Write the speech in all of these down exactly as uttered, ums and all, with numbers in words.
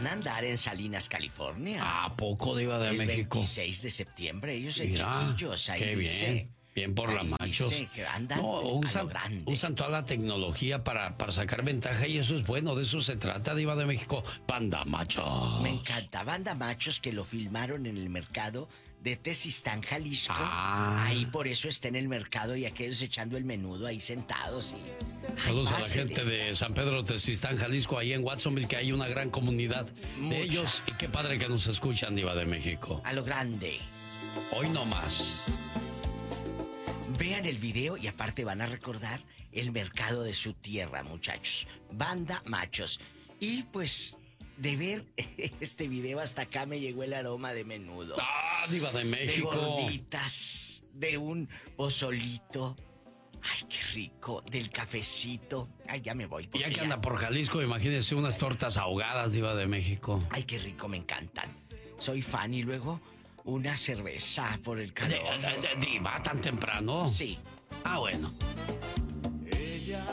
van a andar en Salinas, California. ¿A poco, Diva de el México? El veintiséis de septiembre, ellos en Mira, chiquillos, ahí qué dice. bien. Bien por la machos. Dice que andan no, usan, a lo grande. usan toda la tecnología para, para sacar ventaja y eso es bueno, de eso se trata, Diva de México. Banda Machos. Me encanta. Banda Machos que lo filmaron en el mercado de Tezistán, Jalisco. Ah. Ahí por eso está en el mercado y aquellos echando el menudo ahí sentados. Y... Saludos Ay, a la gente de San Pedro Tezistán, Jalisco, ahí en Watsonville, que hay una gran comunidad Mucha. de ellos. Y qué padre que nos escuchan, Diva de México. A lo grande. Hoy no más. Vean el video y aparte van a recordar el mercado de su tierra, muchachos. Banda Machos. Y pues, de ver este video hasta acá me llegó el aroma de menudo. ¡Ah, Diva de México! De gorditas, de un pozolito. ¡Ay, qué rico! Del cafecito. ¡Ay, ya me voy! Ya que ya... anda por Jalisco, imagínese unas tortas ahogadas, Diva de México. ¡Ay, qué rico! Me encantan. Soy fan y luego... una cerveza por el calor. De, de, de, ¿Diva tan temprano? Sí. Ah, bueno. Ella,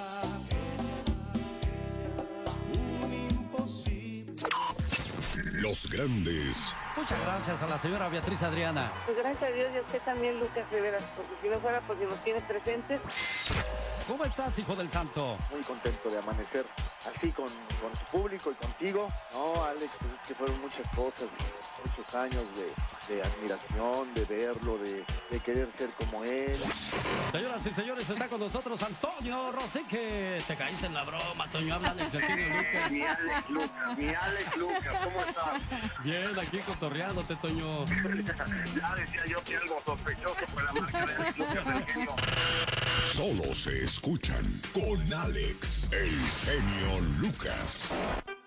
un imposible. Los grandes. Muchas gracias a la señora Beatriz Adriana. Pues gracias a Dios y a usted también, Lucas Rivera, porque si no fuera porque nos tiene presentes. ¿Cómo estás, hijo del santo? Muy contento de amanecer así con, con tu público y contigo. No, Alex, pues es que fueron muchas cosas, muchos años de, de admiración, de verlo, de, de querer ser como él. Señoras y señores, está con nosotros Antonio Rosique. Te caíste en la broma, Toño. Habla Alex, el tío Lucas. Mi Alex Lucas, mi Alex Lucas, ¿cómo estás? Bien, aquí cotorreándote, Toño. Ya decía yo que algo sospechoso fue la marca de Alex Lucas del genio. Solo se escuchan con Alex, el genio Lucas.